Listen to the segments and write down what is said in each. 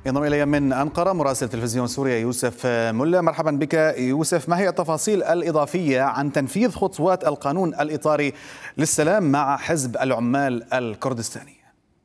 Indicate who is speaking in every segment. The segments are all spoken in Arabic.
Speaker 1: ينضم إلي من أنقرة مراسل تلفزيون سوريا يوسف ملا. مرحبا بك يوسف. ما هي التفاصيل الإضافية عن تنفيذ خطوات القانون الإطاري للسلام مع حزب العمال الكردستاني؟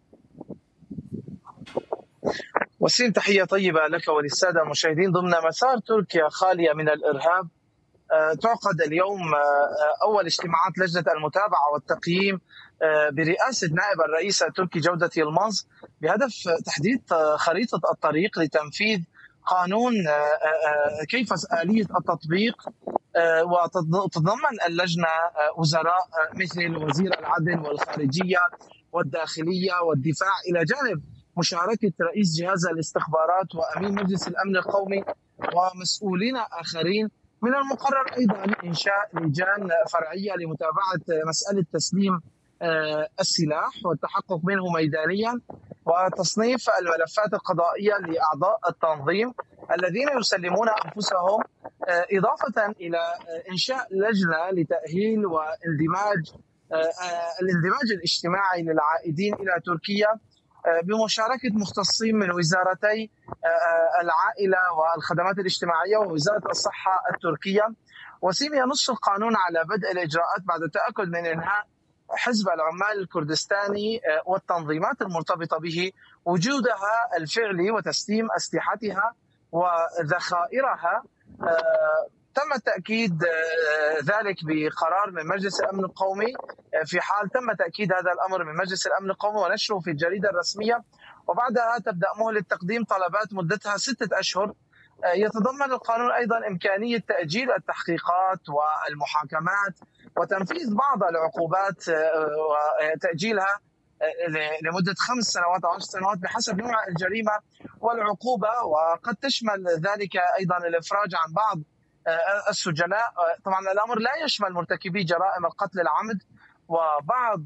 Speaker 2: وسيم، تحية طيبة لك وللسادة المشاهدين. ضمن مسار تركيا خالية من الإرهاب تعقد اليوم أول اجتماعات لجنة المتابعة والتقييم برئاسة نائب الرئيس التركي جودة يلماز بهدف تحديد خريطة الطريق لتنفيذ قانون كيف آلية التطبيق. وتتضمن اللجنة وزراء مثل وزير العدل والخارجية والداخلية والدفاع، إلى جانب مشاركة رئيس جهاز الاستخبارات وأمين مجلس الأمن القومي ومسؤولين آخرين. من المقرر أيضا إنشاء لجان فرعية لمتابعة مسألة تسليم السلاح والتحقق منه ميدانيا، وتصنيف الملفات القضائية لأعضاء التنظيم الذين يسلمون أنفسهم، إضافة إلى إنشاء لجنة لتأهيل واندماج الاندماج الاجتماعي للعائدين إلى تركيا بمشاركة مختصين من وزارتي العائلة والخدمات الاجتماعية ووزارة الصحة التركية. وسيم، ينص القانون على بدء الإجراءات بعد التأكد من إنهاء حزب العمال الكردستاني والتنظيمات المرتبطة به وجودها الفعلي وتسليم أسلحتها وذخائرها. تم تأكيد ذلك بقرار من مجلس الأمن القومي في حال تم تأكيد هذا الأمر من مجلس الأمن القومي ونشره في الجريدة الرسمية، وبعدها تبدأ مهلة تقديم طلبات مدتها 6 أشهر. يتضمن القانون أيضا إمكانية تأجيل التحقيقات والمحاكمات وتنفيذ بعض العقوبات وتأجيلها لمدة 5 سنوات أو 10 سنوات بحسب نوع الجريمة والعقوبة، وقد تشمل ذلك أيضا الإفراج عن بعض السجناء. طبعا الأمر لا يشمل مرتكبي جرائم القتل العمد وبعض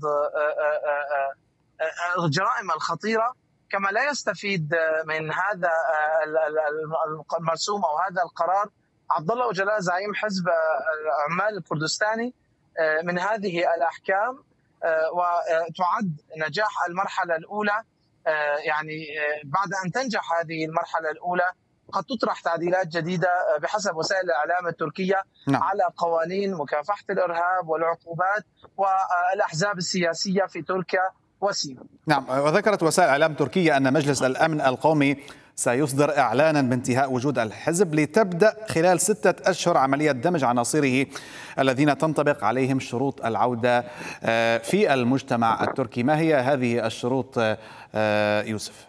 Speaker 2: الجرائم الخطيرة، كما لا يستفيد من هذا المرسوم أو هذا القرار عبد الله وجلاء زعيم حزب العمال الكردستاني من هذه الأحكام. وتعد نجاح المرحلة الأولى، يعني بعد أن تنجح هذه المرحلة الأولى قد تطرح تعديلات جديدة بحسب وسائل الإعلام التركية على قوانين مكافحة الإرهاب والعقوبات والأحزاب السياسية في تركيا. وسيم.
Speaker 1: نعم، وذكرت وسائل الإعلام التركية أن مجلس الأمن القومي سيصدر إعلانا بانتهاء وجود الحزب لتبدأ خلال 6 أشهر عملية دمج عناصره الذين تنطبق عليهم شروط العودة في المجتمع التركي. ما هي هذه الشروط يوسف؟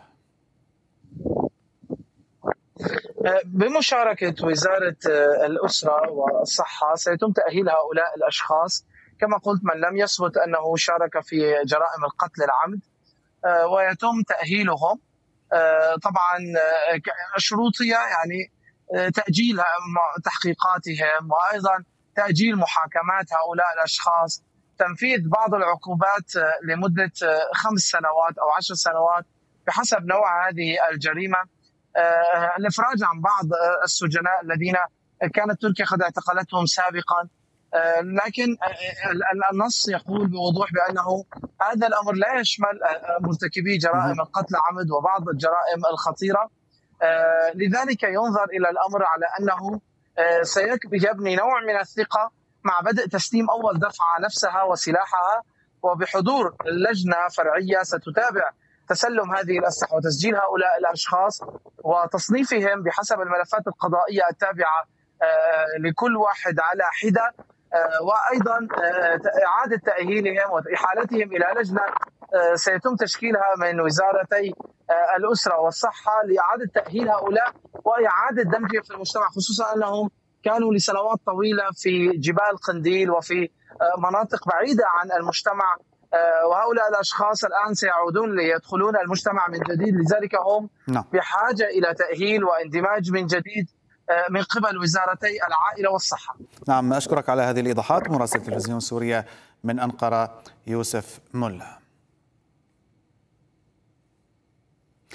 Speaker 2: بمشاركة وزارة الأسرة والصحة سيتم تأهيل هؤلاء الأشخاص، كما قلت من لم يثبت أنه شارك في جرائم القتل العمد، ويتم تأهيلهم. طبعا شروطية يعني تأجيل تحقيقاتهم، وأيضا تأجيل محاكمات هؤلاء الأشخاص، تنفيذ بعض العقوبات لمدة 5 سنوات أو 10 سنوات بحسب نوع هذه الجريمة، الإفراج عن بعض السجناء الذين كانت تركيا قد اعتقلتهم سابقا. لكن النص يقول بوضوح بأنه هذا الأمر لا يشمل مرتكبي جرائم القتل عمد وبعض الجرائم الخطيرة. لذلك ينظر إلى الأمر على أنه سيبني نوع من الثقة مع بدء تسليم أول دفعة نفسها وسلاحها، وبحضور لجنة فرعية ستتابع تسلم هذه الأسلحة وتسجيل هؤلاء الأشخاص وتصنيفهم بحسب الملفات القضائية التابعة لكل واحد على حدة، وأيضا إعادة تأهيلهم وإحالتهم إلى لجنة سيتم تشكيلها من وزارتي الأسرة والصحة لإعادة تأهيل هؤلاء وإعادة دمجهم في المجتمع، خصوصا أنهم كانوا لسنوات طويلة في جبال قنديل وفي مناطق بعيدة عن المجتمع، وهؤلاء الأشخاص الآن سيعودون ليدخلون المجتمع من جديد. لذلك هم بحاجة إلى تأهيل واندماج من جديد من قبل وزارتي العائلة والصحة.
Speaker 1: نعم، أشكرك على هذه الإيضاحات. مراسل تلفزيون سوريا من أنقرة يوسف ملا.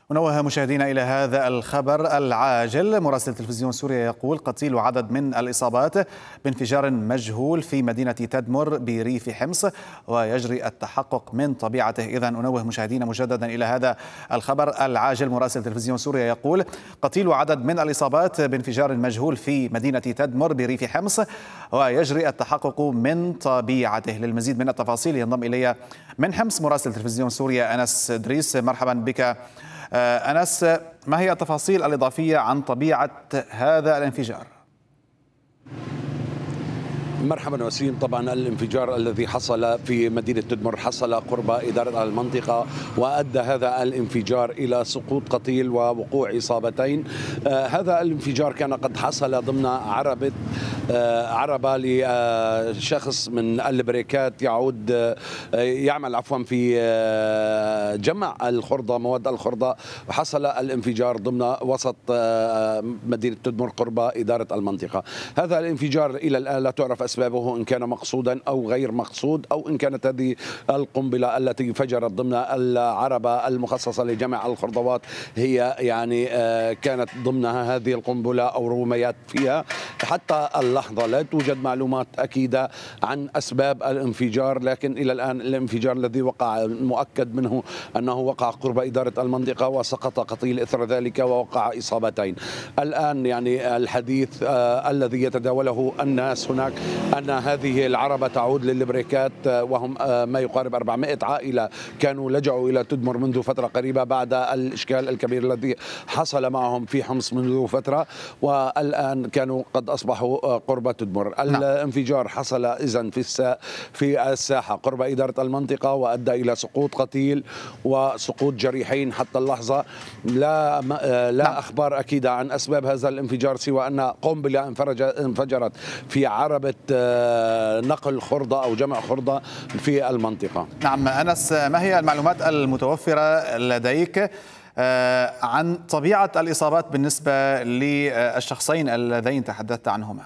Speaker 1: ونوه مشاهدينا إلى هذا الخبر العاجل. مراسل تلفزيون سوريا يقول قتيل وعدد من الإصابات بانفجار مجهول في مدينة تدمر بريف حمص ويجري التحقق من طبيعته. إذن أنوه مشاهدينا مجددا إلى هذا الخبر العاجل. مراسل تلفزيون سوريا يقول قتيل وعدد من الإصابات بانفجار مجهول في مدينة تدمر بريف حمص ويجري التحقق من طبيعته. للمزيد من التفاصيل ينضم إلي من حمص مراسل تلفزيون سوريا أنس دريس. مرحبا بك أنس، ما هي التفاصيل الإضافية عن طبيعة هذا الانفجار؟
Speaker 3: مرحبا وسيم. طبعا الانفجار الذي حصل في مدينة تدمر حصل قرب إدارة المنطقة، وأدى هذا الانفجار إلى سقوط قتيل ووقوع إصابتين. هذا الانفجار كان قد حصل ضمن عربة لشخص من البريكات يعمل في جمع الخردة، مواد الخردة. وحصل الانفجار ضمن وسط مدينة تدمر قرب إدارة المنطقة. هذا الانفجار إلى الآن لا تعرف أسبابه، إن كان مقصودا أو غير مقصود، أو إن كانت هذه القنبلة التي فجرت ضمن العربة المخصصة لجمع الخردوات هي كانت ضمنها هذه القنبلة أو رميات فيها. حتى اللحظة لا توجد معلومات أكيدة عن أسباب الانفجار، لكن إلى الآن الانفجار الذي وقع مؤكد منه أنه وقع قرب إدارة المنطقة وسقط قتيل إثر ذلك ووقع إصابتين. الآن الحديث الذي يتداوله الناس هناك أن هذه العربة تعود للبريكات، وهم ما يقارب 400 عائلة كانوا لجأوا إلى تدمر منذ فترة قريبة بعد الإشكال الكبير الذي حصل معهم في حمص منذ فترة، والآن كانوا قد أصبحوا قرب تدمر. الانفجار حصل إذن في الساحة قرب إدارة المنطقة، وأدى إلى سقوط قتيل وسقوط جريحين. حتى اللحظة لا أخبار أكيدة عن أسباب هذا الانفجار، سوى أن قنبلة انفجرت في عربة نقل خردة أو جمع خردة في المنطقة.
Speaker 1: نعم أنس، ما هي المعلومات المتوفرة لديك عن طبيعة الإصابات بالنسبة للشخصين اللذين تحدثت عنهما؟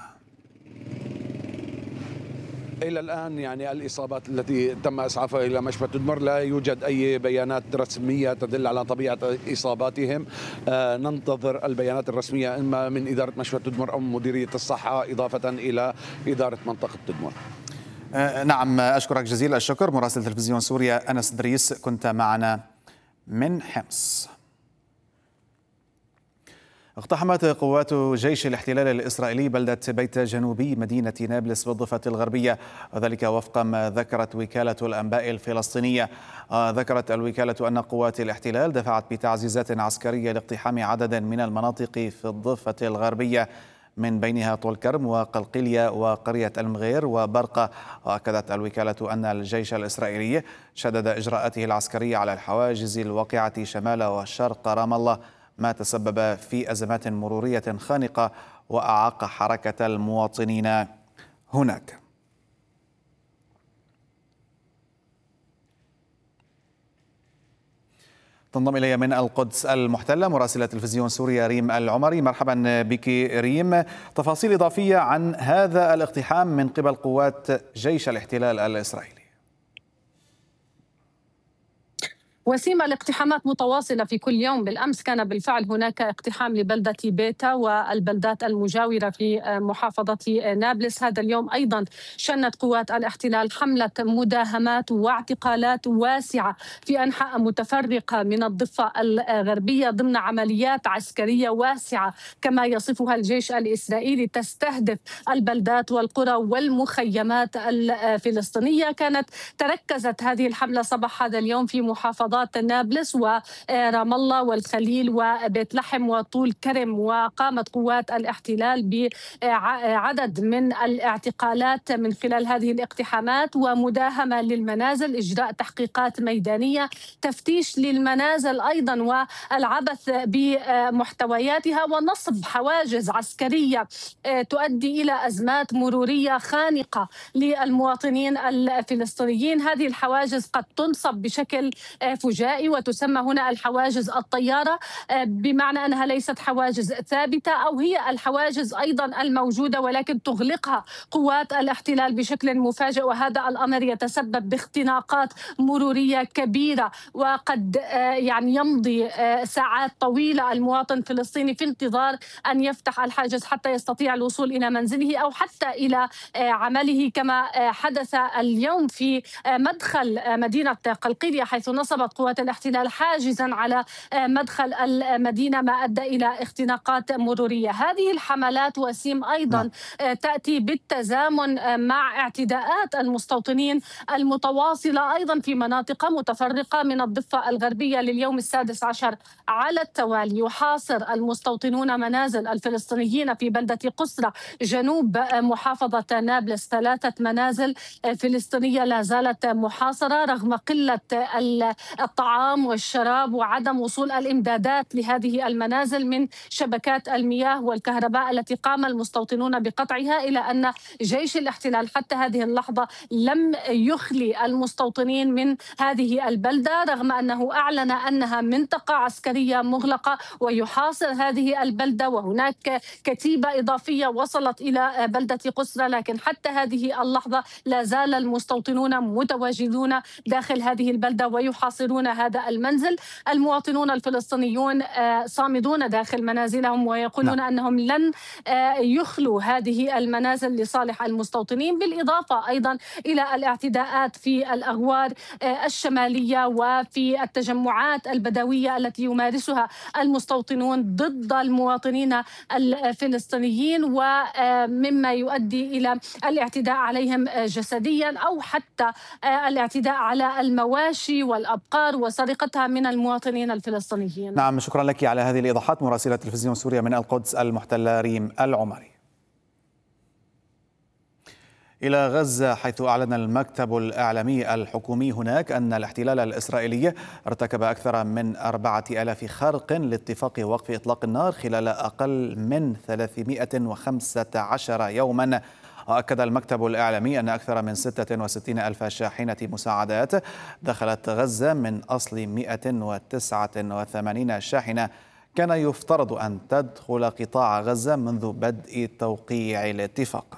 Speaker 3: إلى الآن الإصابات التي تم إسعافها إلى مشفى تدمر لا يوجد أي بيانات رسمية تدل على طبيعة إصاباتهم. ننتظر البيانات الرسمية إما من إدارة مشفى تدمر أو مديرية الصحة، إضافة إلى إدارة منطقة تدمر.
Speaker 1: نعم، أشكرك جزيل الشكر مراسل تلفزيون سوريا أنس دريس، كنت معنا من حمص. اقتحمت قوات جيش الاحتلال الإسرائيلي بلدة بيت جنوبي مدينة نابلس بالضفة الغربية، وذلك وفق ما ذكرت وكالة الأنباء الفلسطينية. ذكرت الوكالة أن قوات الاحتلال دفعت بتعزيزات عسكرية لاقتحام عدد من المناطق في الضفة الغربية، من بينها طول كرم وقلقلية وقرية المغير وبرقة. وأكدت الوكالة أن الجيش الإسرائيلي شدد إجراءاته العسكرية على الحواجز الواقعة شمال وشرق رام الله، ما تسبب في أزمات مرورية خانقة وأعاق حركة المواطنين هناك. تنضم إلي من القدس المحتلة مراسلة تلفزيون سوريا ريم العمري. مرحبا بك ريم، تفاصيل إضافية عن هذا الاقتحام من قبل قوات جيش الاحتلال الإسرائيلي.
Speaker 4: وسيم، الاقتحامات متواصلة في كل يوم. بالأمس كان بالفعل هناك اقتحام لبلدة بيتا والبلدات المجاورة في محافظة نابلس. هذا اليوم أيضا شنت قوات الاحتلال حملة مداهمات واعتقالات واسعة في أنحاء متفرقة من الضفة الغربية ضمن عمليات عسكرية واسعة كما يصفها الجيش الإسرائيلي، تستهدف البلدات والقرى والمخيمات الفلسطينية. كانت تركزت هذه الحملة صباح هذا اليوم في محافظة نابلس ورام الله والخليل وبيت لحم وطول كرم. وقامت قوات الاحتلال بعدد من الاعتقالات من خلال هذه الاقتحامات ومداهمة للمنازل، إجراء تحقيقات ميدانية، تفتيش للمنازل أيضا والعبث بمحتوياتها، ونصب حواجز عسكرية تؤدي إلى أزمات مرورية خانقة للمواطنين الفلسطينيين. هذه الحواجز قد تنصب بشكل الفجائي، وتسمى هنا الحواجز الطيارة، بمعنى أنها ليست حواجز ثابتة، أو هي الحواجز أيضا الموجودة ولكن تغلقها قوات الاحتلال بشكل مفاجئ، وهذا الأمر يتسبب باختناقات مرورية كبيرة، وقد يعني يمضي ساعات طويلة المواطن الفلسطيني في انتظار أن يفتح الحاجز حتى يستطيع الوصول إلى منزله أو حتى إلى عمله، كما حدث اليوم في مدخل مدينة قلقيلية، حيث نصبت قوات الاحتلال حاجزا على مدخل المدينة، ما أدى إلى اختناقات مرورية. هذه الحملات وسيم أيضا تأتي بالتزامن مع اعتداءات المستوطنين المتواصلة أيضا في مناطق متفرقة من الضفة الغربية لليوم السادس عشر على التوالي. يحاصر المستوطنون منازل الفلسطينيين في بلدة قسرة جنوب محافظة نابلس. 3 منازل فلسطينية لا زالت محاصرة رغم قلة الطعام والشراب وعدم وصول الإمدادات لهذه المنازل من شبكات المياه والكهرباء التي قام المستوطنون بقطعها، إلى أن جيش الاحتلال حتى هذه اللحظة لم يخلي المستوطنين من هذه البلدة، رغم أنه أعلن أنها منطقة عسكرية مغلقة ويحاصر هذه البلدة، وهناك كتيبة إضافية وصلت إلى بلدة قسرة، لكن حتى هذه اللحظة لا زال المستوطنون متواجدون داخل هذه البلدة ويحاصرون هذا المنزل. المواطنون الفلسطينيون صامدون داخل منازلهم ويقولون أنهم لن يخلوا هذه المنازل لصالح المستوطنين، بالإضافة أيضا إلى الاعتداءات في الأغوار الشمالية وفي التجمعات البدوية التي يمارسها المستوطنون ضد المواطنين الفلسطينيين، ومما يؤدي إلى الاعتداء عليهم جسديا أو حتى الاعتداء على المواشي والأبقار وسرقتها من المواطنين الفلسطينيين.
Speaker 1: نعم، شكرا لك على هذه الإيضاحات. مراسلة تلفزيون سوريا من القدس المحتلة ريم العمري. إلى غزة، حيث أعلن المكتب الإعلامي الحكومي هناك أن الاحتلال الإسرائيلي ارتكب أكثر من 4000 خرق لاتفاق وقف إطلاق النار خلال أقل من 315 يوما. وأكد المكتب الإعلامي أن أكثر من 66 ألف شاحنة مساعدات دخلت غزة من أصل 189 شاحنة كان يفترض أن تدخل قطاع غزة منذ بدء توقيع الاتفاق.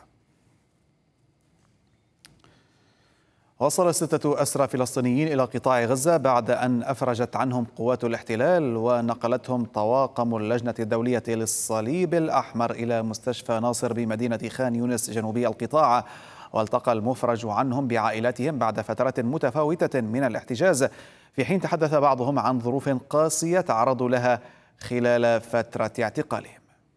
Speaker 1: وصل 6 أسرى فلسطينيين إلى قطاع غزة بعد أن أفرجت عنهم قوات الاحتلال ونقلتهم طواقم اللجنة الدولية للصليب الأحمر إلى مستشفى ناصر بمدينة خان يونس جنوبي القطاع. والتقى المفرج عنهم بعائلاتهم بعد فترات متفاوتة من الاحتجاز، في حين تحدث بعضهم عن ظروف قاسية تعرضوا لها خلال فترة اعتقالهم.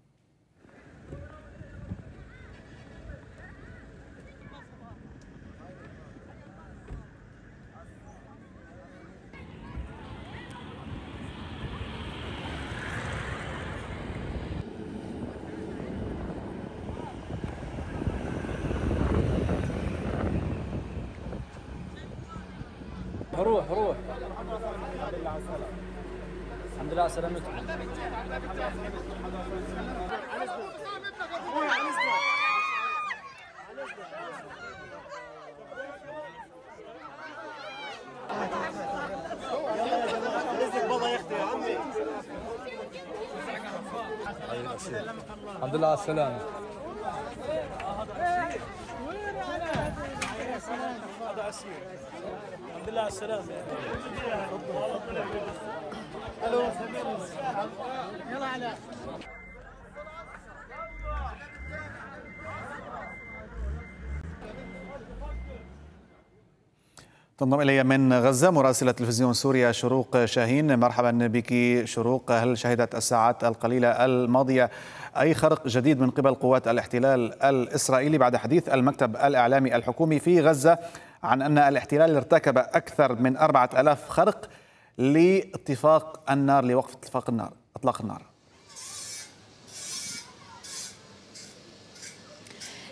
Speaker 5: روح الحمد لله على سلامتك. الحمد لله على السلامة. الحمد لله على السلامة. الو يلا على
Speaker 1: تنضم إلي من غزة مراسلة تلفزيون سوريا شروق شاهين. مرحبا بك شروق. هل شهدت الساعات القليلة الماضية أي خرق جديد من قبل قوات الاحتلال الإسرائيلي بعد حديث المكتب الإعلامي الحكومي في غزة عن أن الاحتلال ارتكب أكثر من 4000 خرق لاتفاق النار، لوقف اتفاق النار، إطلاق النار؟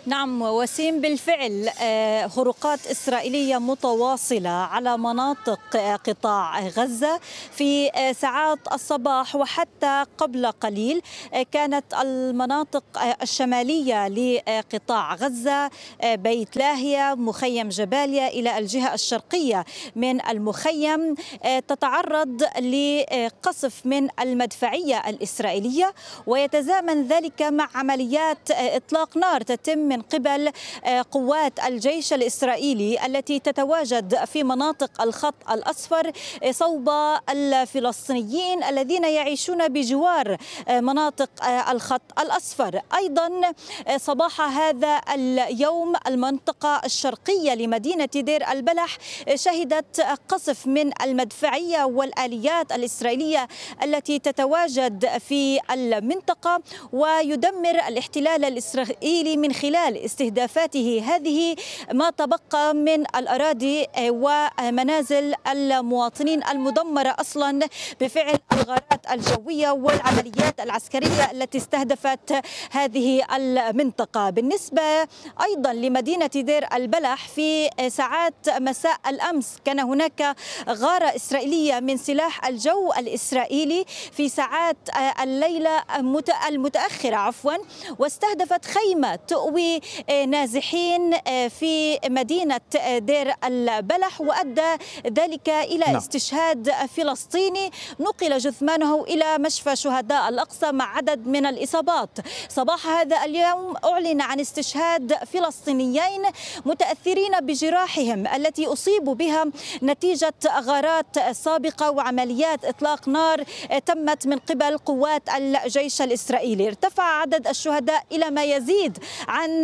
Speaker 6: نعم وسيم، بالفعل خروقات إسرائيلية متواصلة على مناطق قطاع غزة في ساعات الصباح وحتى قبل قليل. كانت المناطق الشمالية لقطاع غزة بيت لاهيا، مخيم جباليا إلى الجهة الشرقية من المخيم تتعرض لقصف من المدفعية الإسرائيلية، ويتزامن ذلك مع عمليات إطلاق نار تتم من قبل قوات الجيش الإسرائيلي التي تتواجد في مناطق الخط الأصفر صوب الفلسطينيين الذين يعيشون بجوار مناطق الخط الأصفر. أيضا صباح هذا اليوم المنطقة الشرقية لمدينة دير البلح شهدت قصف من المدفعية والآليات الإسرائيلية التي تتواجد في المنطقة، ويدمر الاحتلال الإسرائيلي من خلال استهدافاته هذه ما تبقى من الأراضي ومنازل المواطنين المدمرة أصلا بفعل الغارات الجوية والعمليات العسكرية التي استهدفت هذه المنطقة. بالنسبة أيضا لمدينة دير البلح، في ساعات مساء الأمس كان هناك غارة إسرائيلية من سلاح الجو الإسرائيلي في ساعات الليلة المتأخرة واستهدفت خيمة تؤوي نازحين في مدينة دير البلح، وأدى ذلك إلى استشهاد فلسطيني نقل جثمانه إلى مشفى شهداء الأقصى مع عدد من الإصابات. صباح هذا اليوم أعلن عن استشهاد فلسطينيين متأثرين بجراحهم التي أصيبوا بها نتيجة غارات سابقة وعمليات إطلاق نار تمت من قبل قوات الجيش الإسرائيلي. ارتفع عدد الشهداء إلى ما يزيد عن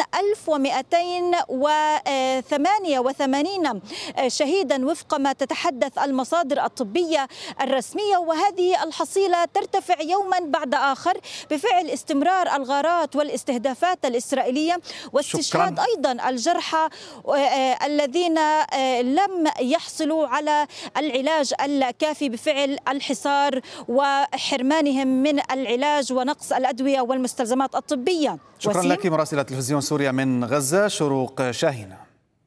Speaker 6: 1288 شهيدا وفق ما تتحدث المصادر الطبية الرسمية، وهذه الحصيلة ترتفع يوما بعد آخر بفعل استمرار الغارات والاستهدافات الإسرائيلية واستشهاد أيضا الجرحى الذين لم يحصلوا على العلاج الكافي بفعل الحصار وحرمانهم من العلاج ونقص الأدوية والمستلزمات الطبية.
Speaker 1: شكرا لك مراسلة تلفزيون سوريا من غزة شروق شاهين.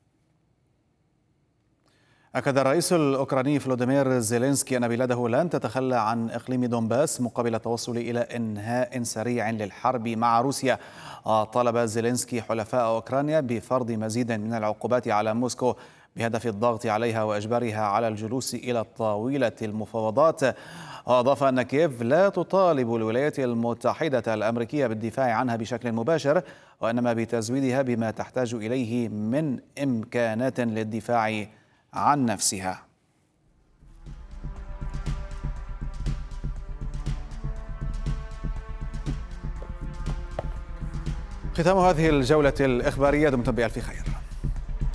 Speaker 1: أكد الرئيس الأوكراني فلوديمير زيلينسكي أن بلاده لن تتخلى عن إقليم دونباس مقابل التوصل إلى إنهاء سريع للحرب مع روسيا. طالب زيلينسكي حلفاء أوكرانيا بفرض مزيد من العقوبات على موسكو بهدف الضغط عليها وإجبارها على الجلوس إلى طاولة المفاوضات. أضاف أن كييف لا تطالب الولايات المتحدة الأمريكية بالدفاع عنها بشكل مباشر، وإنما بتزويدها بما تحتاج إليه من إمكانات للدفاع عن نفسها. ختام هذه الجولة الإخبارية، دمتم بألف خير.